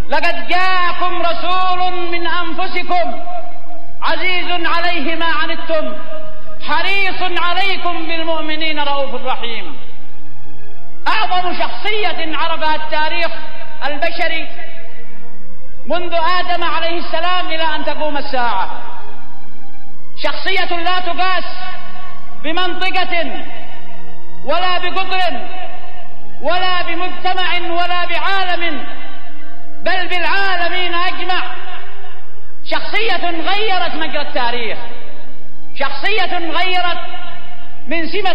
لقد جاءكم رسول من أنفسكم عزيز عليه ما عنتم حريص عليكم بالمؤمنين رؤوف رحيم. أعظم شخصية عرفها التاريخ البشري منذ آدم عليه السلام إلى أن تقوم الساعة، شخصية لا تقاس بمنطقة ولا بقطر ولا بمجتمع ولا بعالم، بل بالعالمين أجمع. شخصية غيرت مجرى التاريخ، شخصية غيرت من سمة